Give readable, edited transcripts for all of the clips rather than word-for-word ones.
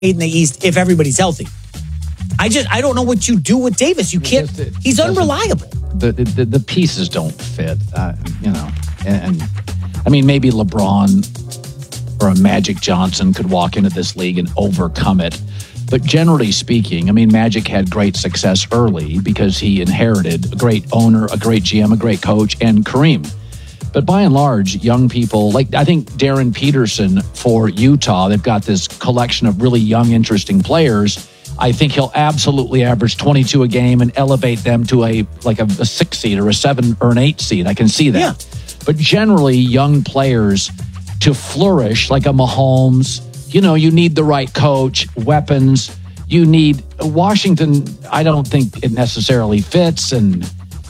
in the East if everybody's healthy. I don't know what you do with Davis. You can't. He's unreliable. The pieces don't fit, and I mean, maybe LeBron or a Magic Johnson could walk into this league and overcome it. But generally speaking, I mean, Magic had great success early because he inherited a great owner, a great GM, a great coach, and Kareem. But by and large, young people, like I think Darren Peterson for Utah, they've got this collection of really young, interesting players. I think he'll absolutely average 22 a game and elevate them to a 6 seed or a 7 or an 8 seed. I can see that. Yeah. But generally, young players to flourish, like a Mahomes, you need the right coach, weapons. You need Washington. I don't think it necessarily fits. And,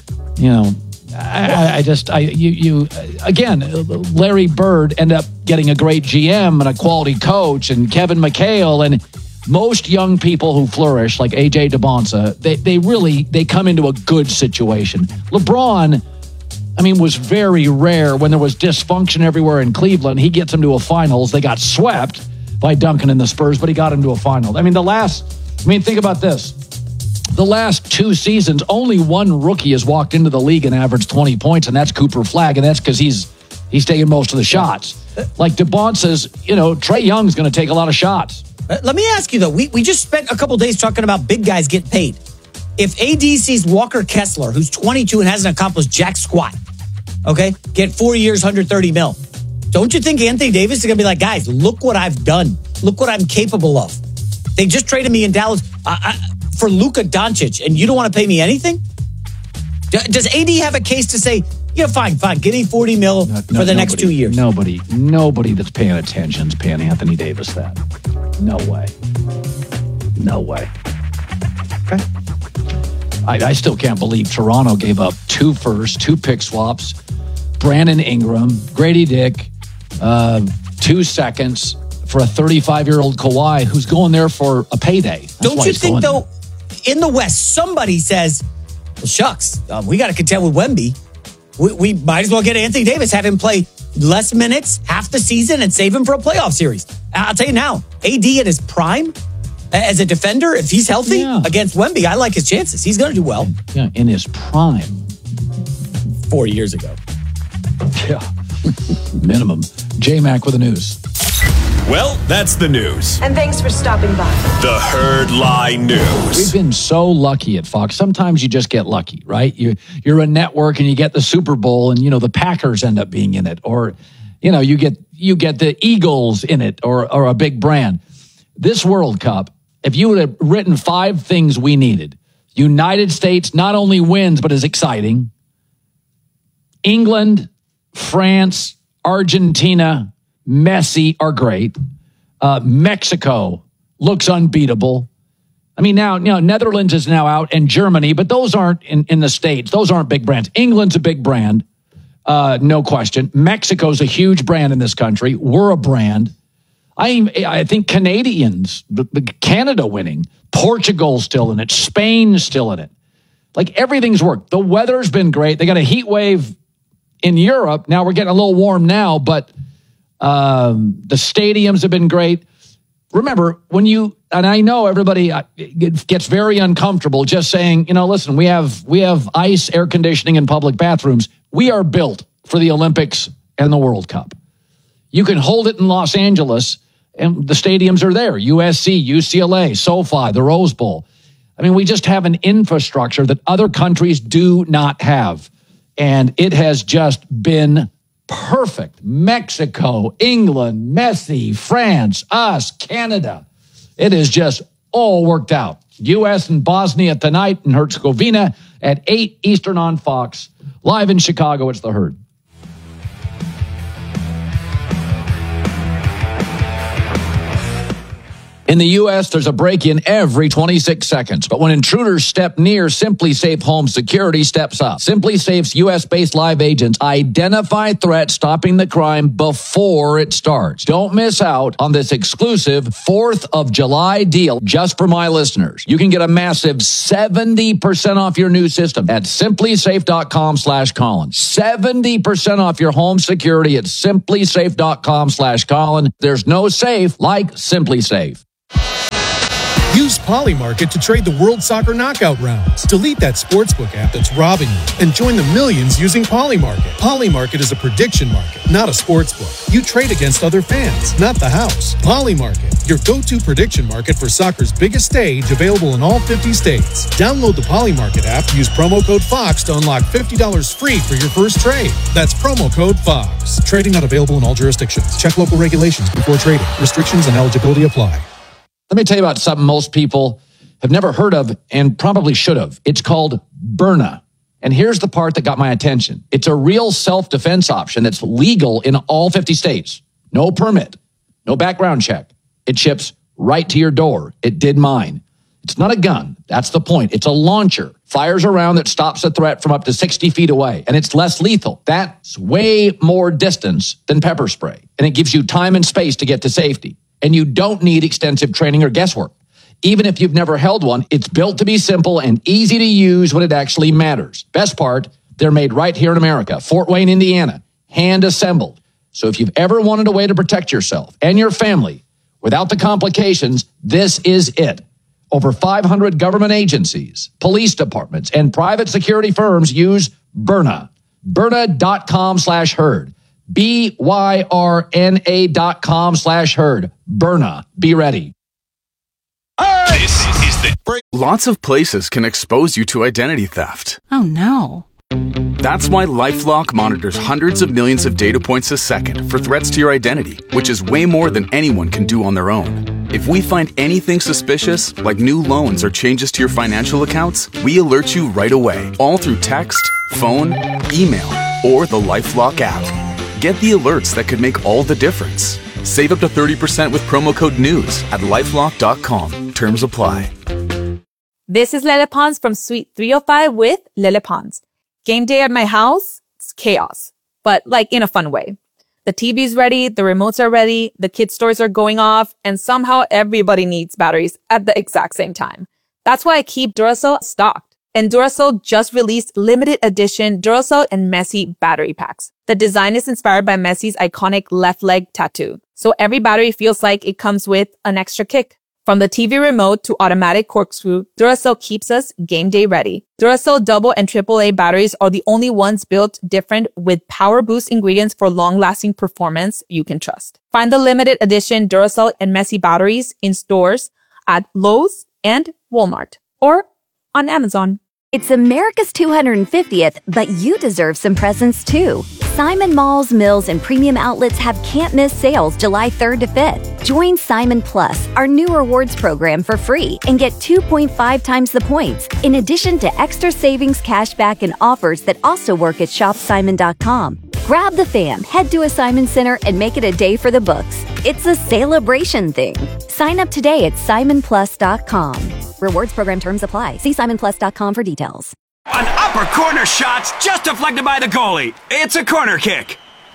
again, Larry Bird ended up getting a great GM and a quality coach, and Kevin McHale, and most young people who flourish, like AJ DeBonsa, they come into a good situation. LeBron, was very rare when there was dysfunction everywhere in Cleveland. He gets them to a finals. They got swept by Duncan and the Spurs, but he got him to a final. Think about this. The last 2 seasons, only one rookie has walked into the league and averaged 20 points, and that's Cooper Flagg, and that's because he's taking most of the shots. Like DeBonsa's, Trae Young's going to take a lot of shots. Let me ask you, though. We just spent a couple days talking about big guys getting paid. If AD sees Walker Kessler, who's 22 and hasn't accomplished jack squat, get 4 years, $130 million, don't you think Anthony Davis is going to be like, guys, look what I've done. Look what I'm capable of. They just traded me in Dallas for Luka Doncic, and you don't want to pay me anything? Does AD have a case to say, fine, give me $40 million for the next 2 years? Nobody that's paying attention is paying Anthony Davis that. No way. Okay. I still can't believe Toronto gave up 2 firsts, 2 pick swaps, Brandon Ingram, Grady Dick, 2 seconds for a 35-year-old Kawhi who's going there for a payday. That's Don't you think, though, in the West, somebody says, well, shucks, we got to contend with Wemby. We might as well get Anthony Davis, have him play less minutes, half the season, and save him for a playoff series. I'll tell you now, AD at his prime, as a defender, if he's healthy against Wemby, I like his chances. He's going to do well. Yeah, in his prime. 4 years ago. Yeah, minimum. J-Mac with the news. Well, that's the news. And thanks for stopping by. The Herd Lie News. We've been so lucky at Fox. Sometimes you just get lucky, right? You're a network and you get the Super Bowl, and the Packers end up being in it, or you get the Eagles in it, or a big brand. This World Cup, if you would have written 5 things we needed, United States not only wins but is exciting. England, France, Argentina, Messi are great. Mexico looks unbeatable. Now, Netherlands is now out, and Germany, but those aren't in the States. Those aren't big brands. England's a big brand, no question. Mexico's a huge brand in this country. We're a brand. I think Canadians, Canada winning, Portugal's still in it, Spain's still in it. Like, everything's worked. The weather's been great. They got a heat wave in Europe. Now we're getting a little warm now, but the stadiums have been great. Remember, and I know everybody gets very uncomfortable just saying, listen, we have ice, air conditioning, and public bathrooms. We are built for the Olympics and the World Cup. You can hold it in Los Angeles, and the stadiums are there. USC, UCLA, SoFi, the Rose Bowl. We just have an infrastructure that other countries do not have. And it has just been perfect. Mexico, England, Messi, France, us, Canada. It is just all worked out. U.S. and Bosnia tonight in Herzegovina at 8 Eastern on Fox. Live in Chicago, it's The Herd. In the U.S., there's a break-in every 26 seconds. But when intruders step near, SimpliSafe Home Security steps up. SimpliSafe's U.S.-based live agents identify threats, stopping the crime before it starts. Don't miss out on this exclusive 4th of July deal just for my listeners. You can get a massive 70% off your new system at SimpliSafe.com/Colin. 70% off your home security at SimpliSafe.com/Colin. There's no safe like SimpliSafe. Use Polymarket to trade the World Soccer Knockout rounds. Delete that sportsbook app that's robbing you and join the millions using Polymarket. Polymarket is a prediction market, not a sportsbook. You trade against other fans, not the house. Polymarket, your go-to prediction market for soccer's biggest stage, available in all 50 states. Download the Polymarket app, use promo code FOX to unlock $50 free for your first trade. That's promo code FOX. Trading not available in all jurisdictions. Check local regulations before trading. Restrictions and eligibility apply. Let me tell you about something most people have never heard of and probably should have. It's called Byrna. And here's the part that got my attention. It's a real self-defense option that's legal in all 50 states. No permit, no background check. It ships right to your door. It did mine. It's not a gun. That's the point. It's a launcher. Fires a round that stops a threat from up to 60 feet away. And it's less lethal. That's way more distance than pepper spray. And it gives you time and space to get to safety. And you don't need extensive training or guesswork. Even if you've never held one, it's built to be simple and easy to use when it actually matters. Best part, they're made right here in America, Fort Wayne, Indiana, hand assembled. So if you've ever wanted a way to protect yourself and your family without the complications, this is it. Over 500 government agencies, police departments, and private security firms use Byrna. Byrna.com/herd. BYRNA.com/herd. Byrna. Be ready. This is the break. Lots of places can expose you to identity theft. Oh no. That's why LifeLock monitors hundreds of millions of data points a second for threats to your identity, which is way more than anyone can do on their own. If we find anything suspicious, like new loans or changes to your financial accounts, we alert you right away, all through text, phone, email, or the LifeLock app. Get the alerts that could make all the difference. Save up to 30% with promo code NEWS at LifeLock.com. Terms apply. This is Lele Pons from Suite 305 with Lele Pons. Game day at my house, it's chaos, but like in a fun way. The TV's ready, the remotes are ready, the kids' toys are going off, and somehow everybody needs batteries at the exact same time. That's why I keep Duracell stocked. And Duracell just released limited edition Duracell and Messi battery packs. The design is inspired by Messi's iconic left leg tattoo. So every battery feels like it comes with an extra kick. From the TV remote to automatic corkscrew, Duracell keeps us game day ready. Duracell double and AAA batteries are the only ones built different with power boost ingredients for long-lasting performance you can trust. Find the limited edition Duracell and Messi batteries in stores at Lowe's and Walmart or on Amazon. It's America's 250th, but you deserve some presents too. Simon Malls, Mills, and premium outlets have can't-miss sales July 3rd to 5th. Join Simon Plus, our new rewards program, for free and get 2.5 times the points, in addition to extra savings, cashback, and offers that also work at shopsimon.com. Grab the fam, head to a Simon Center, and make it a day for the books. It's a celebration thing. Sign up today at simonplus.com. Rewards program terms apply. See simonplus.com for details. An upper corner shot's just deflected by the goalie. It's a corner kick.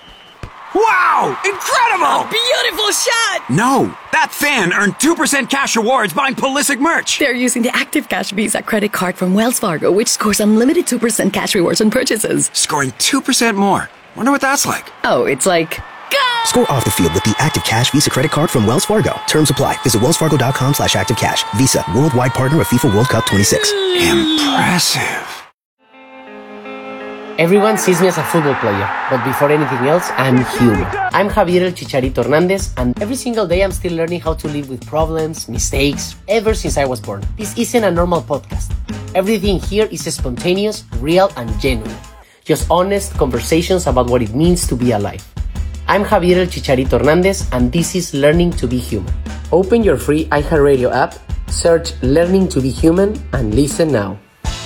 Wow! Incredible! Beautiful shot! No, that fan earned 2% cash rewards buying Pulisic merch. They're using the Active Cash Visa credit card from Wells Fargo, which scores unlimited 2% cash rewards on purchases. Scoring 2% more. Wonder what that's like. Oh, it's like... Go! Score off the field with the Active Cash Visa credit card from Wells Fargo. Terms apply. Visit wellsfargo.com/activecash. Visa, worldwide partner of FIFA World Cup 26. Impressive. Everyone sees me as a football player, but before anything else, I'm human. I'm Javier El Chicharito Hernandez, and every single day I'm still learning how to live with problems, mistakes, ever since I was born. This isn't a normal podcast. Everything here is spontaneous, real, and genuine. Just honest conversations about what it means to be alive. I'm Javier El Chicharito Hernandez, and this is Learning to be Human. Open your free iHeartRadio app, search Learning to be Human, and listen now.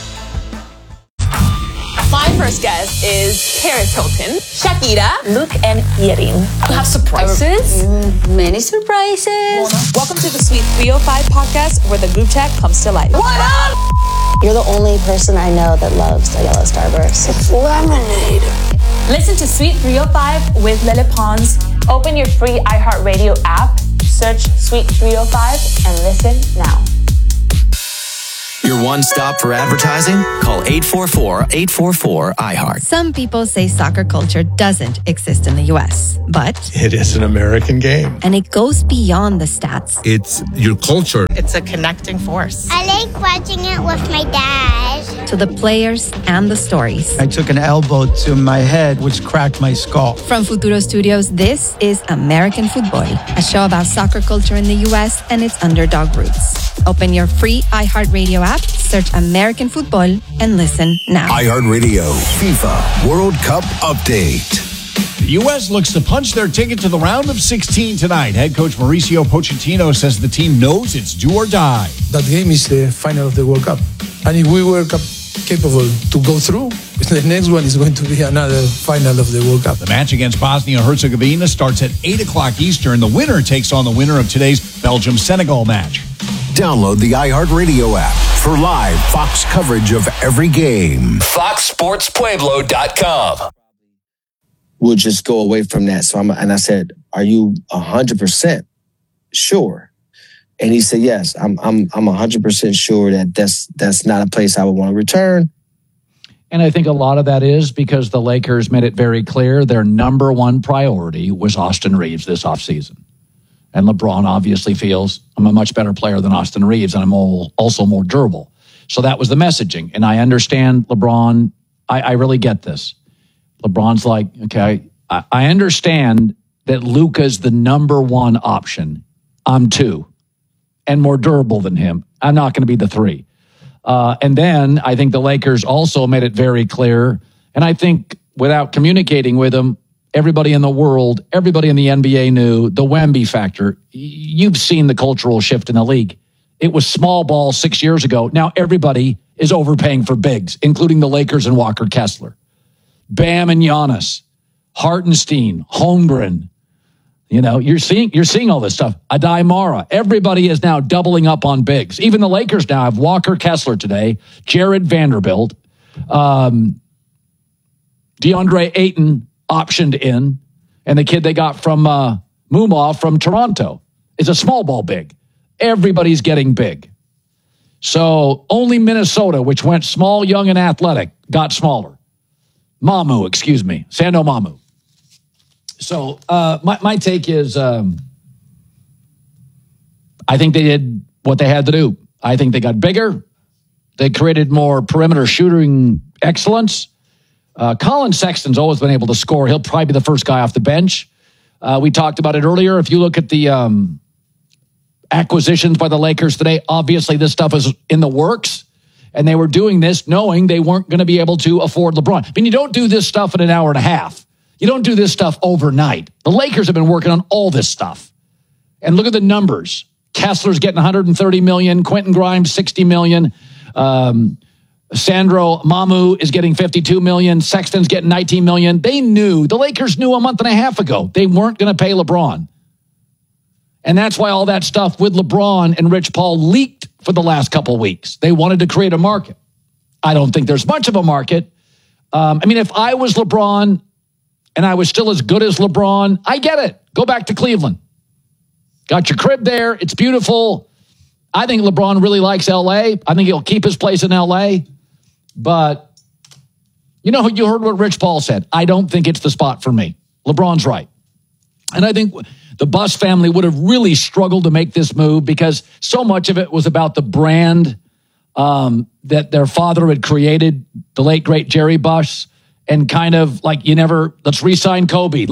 My first guest is Paris Hilton, Shakira, Luke, and Yerin. You have surprises? Many surprises. Welcome to the Suite 305 podcast, where the group chat comes to life. What up? You're the only person I know that loves a yellow Starburst. It's lemonade. Listen to Suite 305 with Lele Pons. Open your free iHeartRadio app, search Suite 305, and listen now. You're one stop for advertising? Call 844-844-iHeart. Some people say soccer culture doesn't exist in the U.S., but it is an American game. And it goes beyond the stats. It's your culture. It's a connecting force. I like watching it with my dad. To the players and the stories. I took an elbow to my head, which cracked my skull. From Futuro Studios, this is American Football, a show about soccer culture in the U.S. and its underdog roots. Open your free iHeartRadio app, search American Football, and listen now. iHeartRadio FIFA World Cup Update. The U.S. looks to punch their ticket to the round of 16 tonight. Head coach Mauricio Pochettino says the team knows it's do or die. That game is the final of the World Cup. And if we were capable to go through, the next one is going to be another final of the World Cup. The match against Bosnia-Herzegovina starts at 8 o'clock Eastern. The winner takes on the winner of today's Belgium-Senegal match. Download the iHeartRadio app for live Fox coverage of every game. FoxSportsPueblo.com. We'll just go away from that. So I said, "Are you 100% sure?" And he said, "Yes, I'm 100% sure that that's not a place I would want to return." And I think a lot of that is because the Lakers made it very clear their number one priority was Austin Reeves this offseason. And LeBron obviously feels I'm a much better player than Austin Reeves, and I'm also more durable. So that was the messaging. And I understand LeBron. I really get this. LeBron's like, okay, I understand that Luka's the number one option. I'm 2 and more durable than him. I'm not going to be the 3. And then I think the Lakers also made it very clear, and I think without communicating with him, everybody in the world, everybody in the NBA knew the Wemby factor. You've seen the cultural shift in the league. It was small ball 6 years ago. Now everybody is overpaying for bigs, including the Lakers and Walker Kessler. Bam and Giannis, Hartenstein, Holmgren. You know, you're seeing all this stuff. Adai Mara. Everybody is now doubling up on bigs. Even the Lakers now have Walker Kessler today, Jared Vanderbilt, DeAndre Ayton optioned in, and the kid they got from Mumov from Toronto is a small ball big. Everybody's getting big. So only Minnesota, which went small, young, and athletic, got smaller. Sando Mamu. So my take is I think they did what they had to do. I think they got bigger. They created more perimeter shooting excellence. Colin Sexton's always been able to score. He'll probably be the first guy off the bench. We talked about it earlier. If you look at the acquisitions by the Lakers today, obviously this stuff is in the works. And they were doing this knowing they weren't going to be able to afford LeBron. I mean, you don't do this stuff in an hour and a half. You don't do this stuff overnight. The Lakers have been working on all this stuff. And look at the numbers. Kessler's getting $130 million. Quentin Grimes, $60 million. Sandro Mamu is getting $52 million. Sexton's getting $19 million. The Lakers knew a month and a half ago they weren't going to pay LeBron. And that's why all that stuff with LeBron and Rich Paul leaked for the last couple of weeks. They wanted to create a market. I don't think there's much of a market. If I was LeBron and I was still as good as LeBron, I get it. Go back to Cleveland. Got your crib there. It's beautiful. I think LeBron really likes LA. I think he'll keep his place in LA. But you heard what Rich Paul said. I don't think it's the spot for me. LeBron's right. And I think the Buss family would have really struggled to make this move because so much of it was about the brand that their father had created, the late, great Jerry Buss, and kind of like let's re-sign Kobe.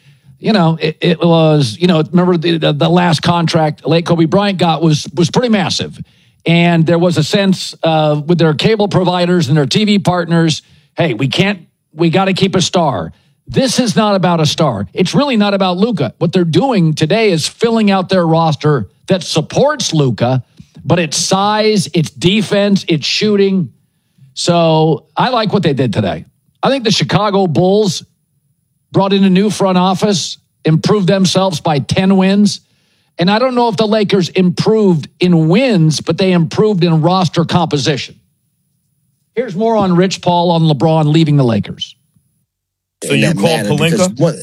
It was, remember the last contract late Kobe Bryant got was pretty massive. And there was a sense with their cable providers and their TV partners, hey, we got to keep a star. This is not about a star. It's really not about Luka. What they're doing today is filling out their roster that supports Luka, but it's size, it's defense, it's shooting. So I like what they did today. I think the Chicago Bulls brought in a new front office, improved themselves by 10 wins. And I don't know if the Lakers improved in wins, but they improved in roster composition. Here's more on Rich Paul on LeBron leaving the Lakers. So you called Pelinka?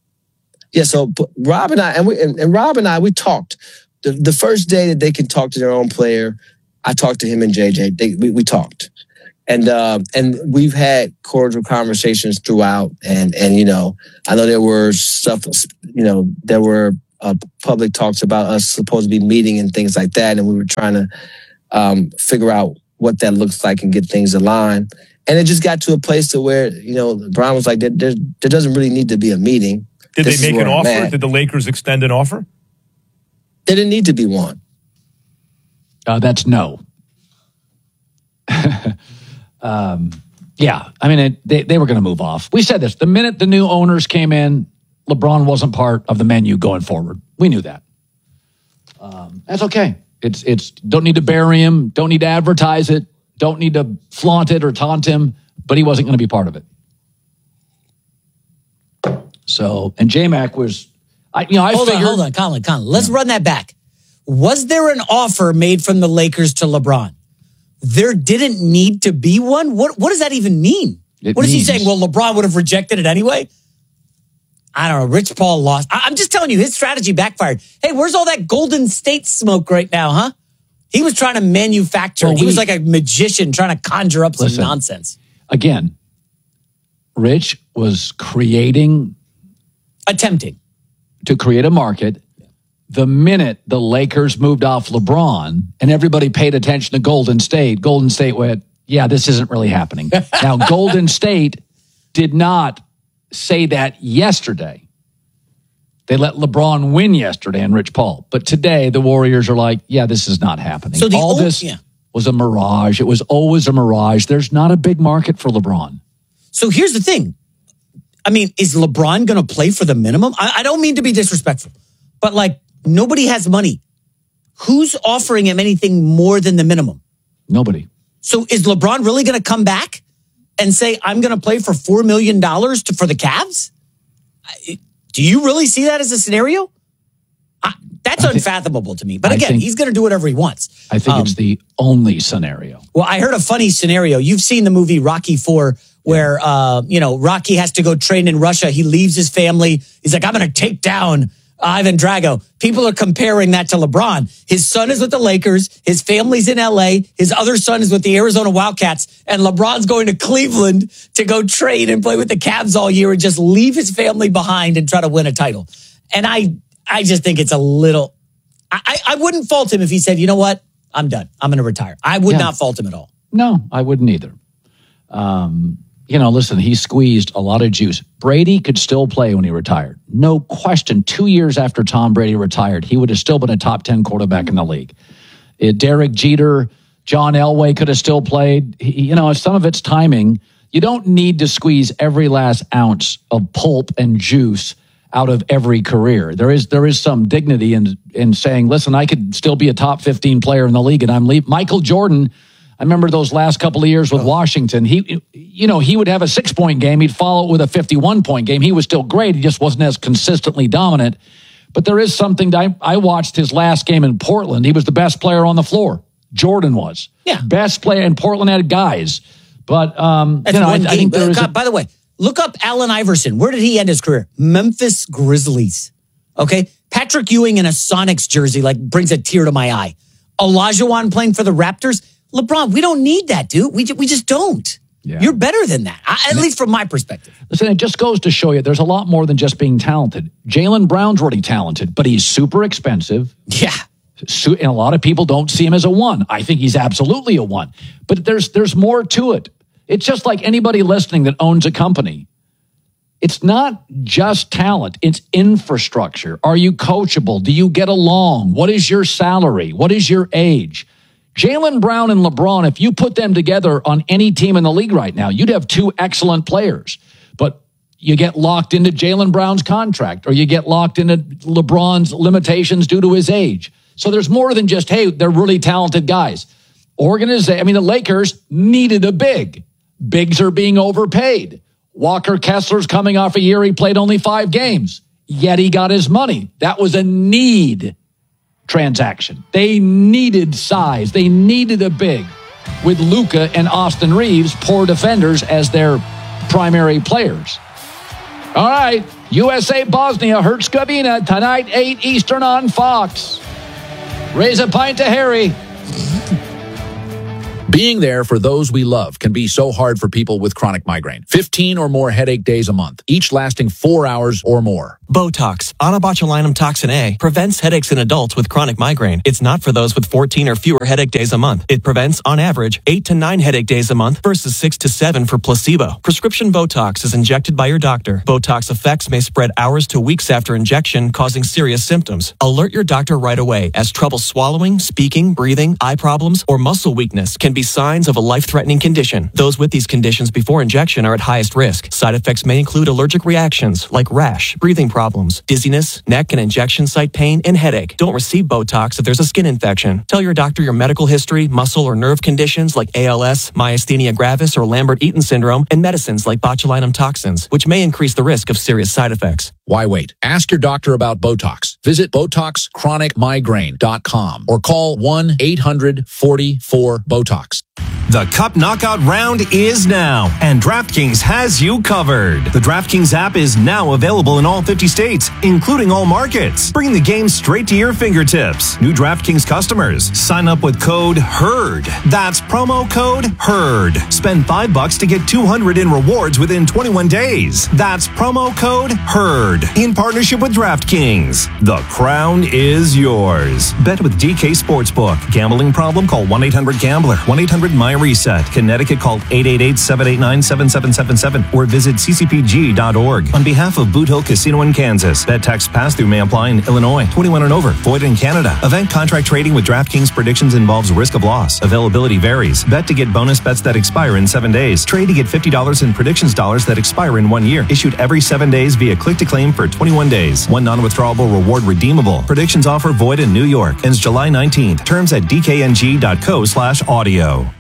So Rob and I, we talked. The first day that they can talk to their own player, I talked to him and JJ. We talked. And we've had cordial conversations throughout. And you know, I know there were stuff, you know, there were public talks about us supposed to be meeting and things like that. And we were trying to figure out what that looks like and get things aligned. And it just got to a place to where, you know, LeBron was like, there doesn't really need to be a meeting. Did they make an offer? Did the Lakers extend an offer? There didn't need to be one. That's no. Yeah, I mean, they were going to move off. We said this. The minute the new owners came in, LeBron wasn't part of the menu going forward. We knew that. That's okay. It's don't need to bury him. Don't need to advertise it. Don't need to flaunt it or taunt him. But he wasn't going to be part of it. So, and J-Mac was, Hold on, Colin. Let's run that back. Was there an offer made from the Lakers to LeBron? There didn't need to be one? What does that even mean? What is he saying? Well, LeBron would have rejected it anyway? I don't know. Rich Paul lost. I'm just telling you, his strategy backfired. Hey, where's all that Golden State smoke right now, huh? He was trying to manufacture. He was like a magician trying to conjure up some nonsense. Again, Rich was attempting to create a market. The minute the Lakers moved off LeBron and everybody paid attention to Golden State went, yeah, this isn't really happening. Now, Golden State did not say that yesterday. They let LeBron win yesterday and Rich Paul. But today, the Warriors are like, yeah, this is not happening. So all this was a mirage. It was always a mirage. There's not a big market for LeBron. So here's the thing. I mean, is LeBron going to play for the minimum? I don't mean to be disrespectful, but like, nobody has money. Who's offering him anything more than the minimum? Nobody. So is LeBron really going to come back and say, I'm going to play for $4 million for the Cavs? Do you really see that as a scenario? That's unfathomable to me. But again, he's going to do whatever he wants. I think it's the only scenario. Well, I heard a funny scenario. You've seen the movie Rocky IV where, Rocky has to go train in Russia. He leaves his family. He's like, I'm going to take down Ivan Drago. People are comparing that to LeBron. His son is with the Lakers. His family's in LA. His other son is with the Arizona Wildcats. And LeBron's going to Cleveland to go train and play with the Cavs all year and just leave his family behind and try to win a title. And I just think it's a little... I wouldn't fault him if he said, you know what? I'm done. I'm going to retire. I would not fault him at all. No, I wouldn't either. Listen, he squeezed a lot of juice. Brady could still play when he retired. No question. 2 years after Tom Brady retired, he would have still been a top 10 quarterback in the league. Derek Jeter, John Elway could have still played. Some of it's timing. You don't need to squeeze every last ounce of pulp and juice out of every career. There is some dignity in saying, listen, I could still be a top 15 player in the league and I'm leaving. Michael Jordan, I remember those last couple of years with Washington. He would have a 6-point game. He'd follow it with a 51-point game. He was still great. He just wasn't as consistently dominant. But there is something that I watched his last game in Portland. He was the best player on the floor. Jordan was. Yeah. Best player. And Portland had guys. But, I think there is... By the way, look up Allen Iverson. Where did he end his career? Memphis Grizzlies. Okay? Patrick Ewing in a Sonics jersey brings a tear to my eye. Olajuwon playing for the Raptors. LeBron, we don't need that, dude. We just don't. Yeah. You're better than that, at least from my perspective. Listen, it just goes to show you there's a lot more than just being talented. Jaylen Brown's really talented, but he's super expensive. Yeah. And a lot of people don't see him as a 1. I think he's absolutely a 1. But there's more to it. It's just like anybody listening that owns a company. It's not just talent. It's infrastructure. Are you coachable? Do you get along? What is your salary? What is your age? Jaylen Brown and LeBron, if you put them together on any team in the league right now, you'd have 2 excellent players. But you get locked into Jaylen Brown's contract or you get locked into LeBron's limitations due to his age. So there's more than just, hey, they're really talented guys. The Lakers needed a big. Bigs are being overpaid. Walker Kessler's coming off a year he played only 5 games, yet he got his money. That was a need transaction. They needed size. They needed a big with Luka and Austin Reeves, poor defenders, as their primary players. All right, USA Bosnia, Herzegovina, tonight, 8 Eastern on Fox. Raise a pint to Harry. Being there for those we love can be so hard for people with chronic migraine. 15 or more headache days a month, each lasting 4 hours or more. Botox, onabotulinum toxin A, prevents headaches in adults with chronic migraine. It's not for those with 14 or fewer headache days a month. It prevents, on average, 8 to 9 headache days a month versus 6 to 7 for placebo. Prescription Botox is injected by your doctor. Botox effects may spread hours to weeks after injection, causing serious symptoms. Alert your doctor right away, as trouble swallowing, speaking, breathing, eye problems, or muscle weakness can be signs of a life-threatening condition. Those with these conditions before injection are at highest risk. Side effects may include allergic reactions like rash, breathing problems, dizziness, neck and injection site pain, and headache. Don't receive Botox if there's a skin infection. Tell your doctor your medical history, muscle or nerve conditions like ALS, myasthenia gravis, or Lambert-Eaton syndrome, and medicines like botulinum toxins, which may increase the risk of serious side effects. Why wait? Ask your doctor about Botox. Visit BotoxChronicMigraine.com or call 1-800-44-BOTOX. The Cup Knockout round is now, and DraftKings has you covered. The DraftKings app is now available in all 50 states, including all markets. Bring the game straight to your fingertips. New DraftKings customers, sign up with code HERD. That's promo code HERD. Spend $5 to get $200 in rewards within 21 days. That's promo code HERD. In partnership with DraftKings. The crown is yours. Bet with DK Sportsbook. Gambling problem? Call 1-800-GAMBLER. 1-800-MyReset. Connecticut, call 888-789-7777 or visit ccpg.org. On behalf of Boot Hill Casino in Kansas, bet tax pass-through may apply in Illinois. 21 and over. Void in Canada. Event contract trading with DraftKings predictions involves risk of loss. Availability varies. Bet to get bonus bets that expire in 7 days. Trade to get $50 in predictions dollars that expire in 1 year. Issued every 7 days via click-to-claim for 21 days. One non-withdrawable reward redeemable. Predictions offer void in New York. Ends July 19th. Terms at dkng.co/audio.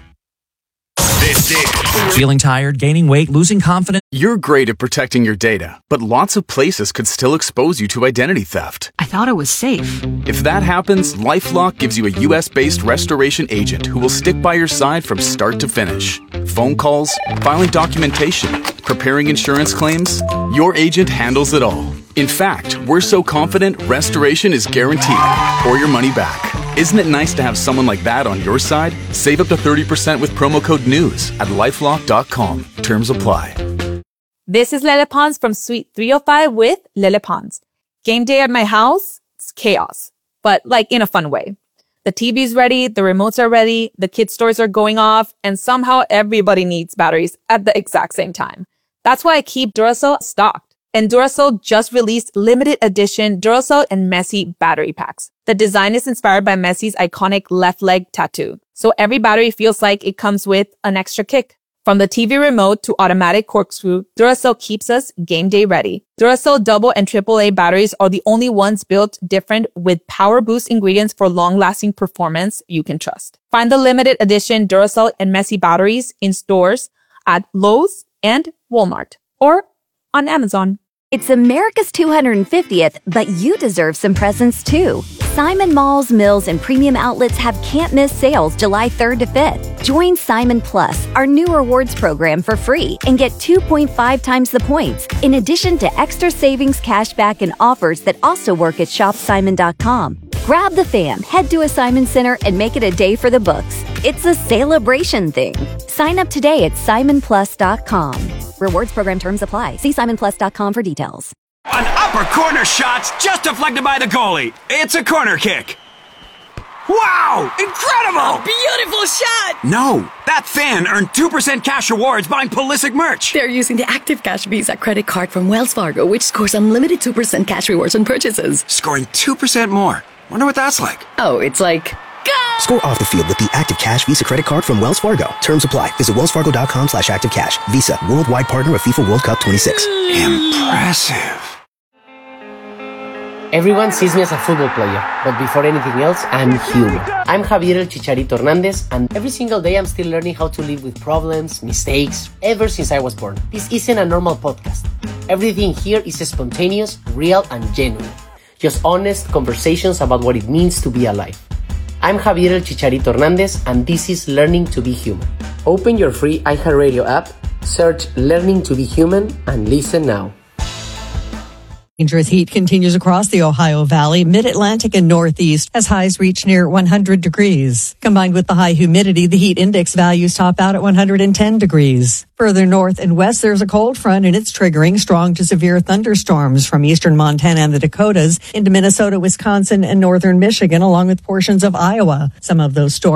This is feeling tired, gaining weight, losing confidence. You're great at protecting your data, but lots of places could still expose you to identity theft. I thought it was safe. If that happens, LifeLock gives you a US-based restoration agent who will stick by your side from start to finish. Phone calls, filing documentation, preparing insurance claims, your agent handles it all. In fact, we're so confident restoration is guaranteed or your money back. Isn't it nice to have someone like that on your side? Save up to 30% with promo code NEWS at LifeLock.com. Terms apply. This is Lele Pons from Suite 305 with Lele Pons. Game day at my house, it's chaos, but like in a fun way. The TV's ready, the remotes are ready, the kids' toys are going off, and somehow everybody needs batteries at the exact same time. That's why I keep Duracell stocked. And Duracell just released limited edition Duracell and Messi battery packs. The design is inspired by Messi's iconic left leg tattoo. So every battery feels like it comes with an extra kick. From the TV remote to automatic corkscrew, Duracell keeps us game day ready. Duracell double and AAA batteries are the only ones built different with power boost ingredients for long-lasting performance you can trust. Find the limited edition Duracell and Messi batteries in stores at Lowe's and Walmart or on Amazon. It's America's 250th, but you deserve some presents too. Simon Malls, Mills, and Premium Outlets have can't-miss sales July 3rd to 5th. Join Simon Plus, our new rewards program, for free and get 2.5 times the points, in addition to extra savings, cashback, and offers that also work at shopsimon.com. Grab the fam, head to a Simon Center, and make it a day for the books. It's a celebration thing. Sign up today at simonplus.com. Rewards program terms apply. See simonplus.com for details. An upper corner shot's just deflected by the goalie. It's a corner kick. Wow! Incredible! Beautiful shot! No, that fan earned 2% cash rewards buying Pulisic merch. They're using the Active Cash Visa credit card from Wells Fargo, which scores unlimited 2% cash rewards on purchases. Scoring 2% more. Wonder what that's like. Oh, it's like... Score off the field with the Active Cash Visa credit card from Wells Fargo. Terms apply. Visit wellsfargo.com/activecash. Visa, worldwide partner of FIFA World Cup 26. Impressive. Everyone sees me as a football player, but before anything else, I'm human. I'm Javier El Chicharito Hernandez, and every single day I'm still learning how to live with problems, mistakes, ever since I was born. This isn't a normal podcast. Everything here is spontaneous, real, and genuine. Just honest conversations about what it means to be alive. I'm Javier El Chicharito Hernandez, and this is Learning to be Human. Open your free iHeartRadio app, search Learning to be Human, and listen now. Dangerous heat continues across the Ohio Valley, mid-Atlantic and northeast as highs reach near 100 degrees. Combined with the high humidity, the heat index values top out at 110 degrees. Further north and west, there's a cold front and it's triggering strong to severe thunderstorms from eastern Montana and the Dakotas into Minnesota, Wisconsin, and northern Michigan, along with portions of Iowa. Some of those storms